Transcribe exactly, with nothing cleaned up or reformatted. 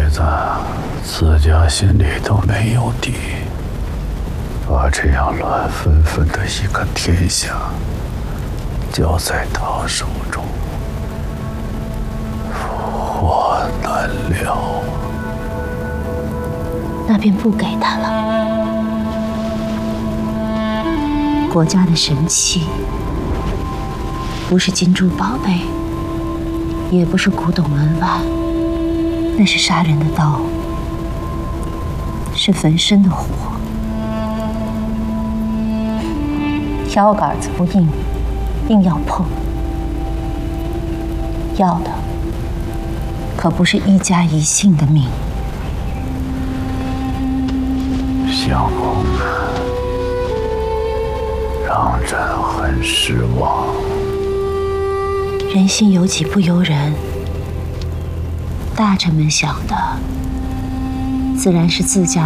子自家心里都没有底，把这样乱纷纷的一个天下交在他手中，祸难了。 那便不给他了。国家的神器，不是金珠宝贝，也不是古董文玩，那是杀人的刀，是焚身的火。腰杆子不硬，硬要碰，要的可不是一家一姓的命。 相公，让朕很失望。 人心有己不由人，大臣们想的自然是自家